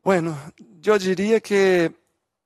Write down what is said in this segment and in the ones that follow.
Bueno, yo diría que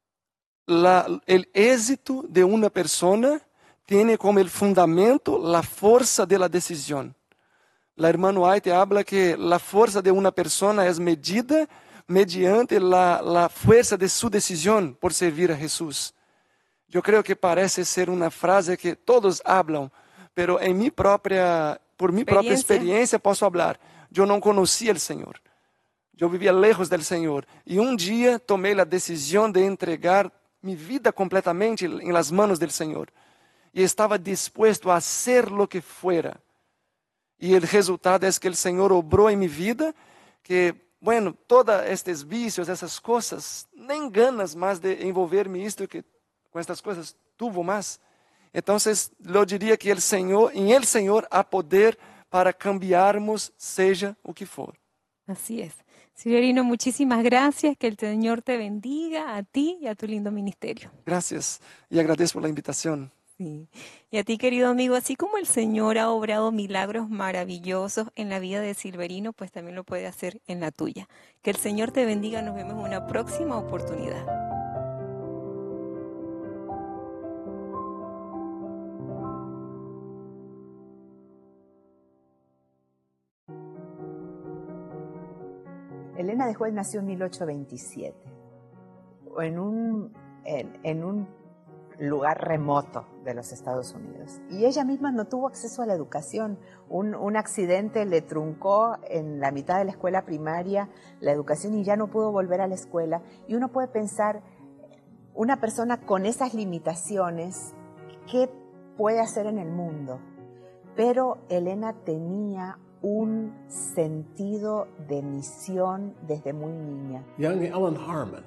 el éxito de una persona tiene como el fundamento la fuerza de la decisión. La hermana White habla que la fuerza de una persona es medida mediante la fuerza de su decisión por servir a Jesús. Yo creo que parece ser una frase que todos hablan, pero por mi propia experiencia puedo hablar. Yo no conocía al Señor. Yo vivía lejos del Señor. Y un día tomé la decisión de entregar mi vida completamente en las manos del Señor. Y estaba dispuesto a hacer lo que fuera. Y el resultado es que el Señor obró en mi vida, que, bueno, todos estos vicios, esas cosas, nem ganas más de envolverme esto que con estas cosas tuvo más. Entonces, yo diría que en el Señor há poder para cambiarmos, seja o que for. Así es. Silverino, muchísimas gracias. Que el Señor te bendiga a ti y a tu lindo ministerio. Gracias y agradezco por la invitación. Sí. Y a ti, querido amigo, así como el Señor ha obrado milagros maravillosos en la vida de Silverino, pues también lo puede hacer en la tuya. Que el Señor te bendiga. Nos vemos en una próxima oportunidad. Elena de White nació en 1827, en un lugar remoto de los Estados Unidos. Y ella misma no tuvo acceso a la educación. Un accidente le truncó en la mitad de la escuela primaria la educación y ya no pudo volver a la escuela. Y uno puede pensar, una persona con esas limitaciones, ¿qué puede hacer en el mundo? Pero Elena tenía un sentido de misión desde muy niña. Young Ellen Harmon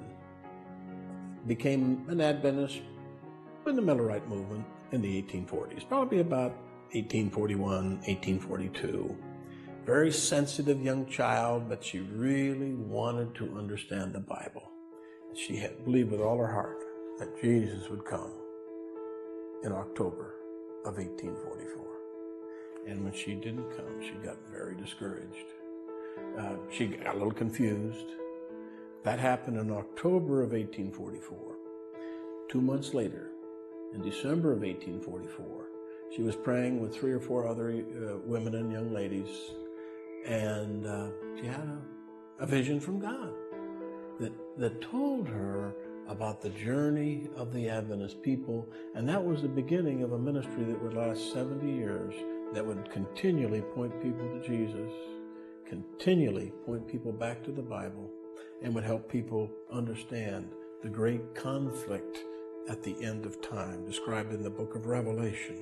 became an Adventist in the Millerite movement in the 1840s, probably about 1841, 1842. Very sensitive young child, but she really wanted to understand the Bible. She had believed with all her heart that Jesus would come in October of 1844. And when she didn't come, she got very discouraged. She got a little confused. That happened in October of 1844. 2 months later, in December of 1844, she was praying with 3 or 4 other women and young ladies, and she had a vision from God that told her about the journey of the Adventist people, and that was the beginning of a ministry that would last 70 years, that would continually point people to Jesus, continually point people back to the Bible, and would help people understand the great conflict at the end of time, described in the book of Revelation.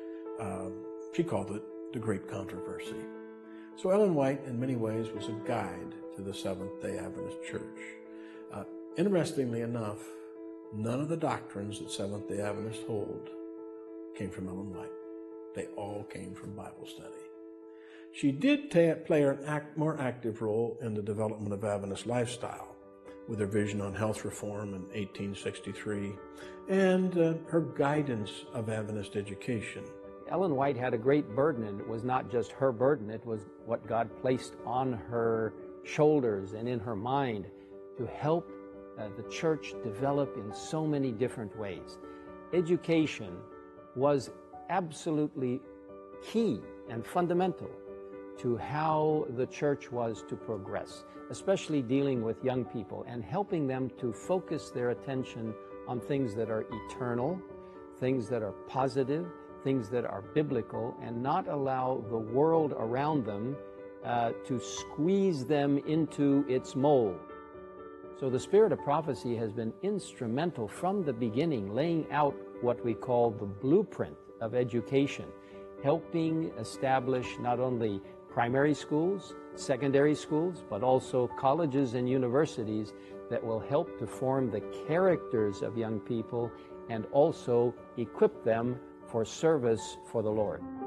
She called it the Great Controversy. So Ellen White, in many ways, was a guide to the Seventh-day Adventist Church. Interestingly enough, none of the doctrines that Seventh-day Adventists hold came from Ellen White. They all came from Bible study. She did play an more active role in the development of Adventist lifestyle, with her vision on health reform in 1863, and her guidance of Adventist education. Ellen White had a great burden, and it was not just her burden, it was what God placed on her shoulders and in her mind to help the church develop in so many different ways. Education was absolutely key and fundamental to how the church was to progress, especially dealing with young people and helping them to focus their attention on things that are eternal, things that are positive, things that are biblical, and not allow the world around them to squeeze them into its mold. So the spirit of prophecy has been instrumental from the beginning, laying out what we call the blueprint of education, helping establish not only primary schools, secondary schools, but also colleges and universities that will help to form the characters of young people and also equip them for service for the Lord.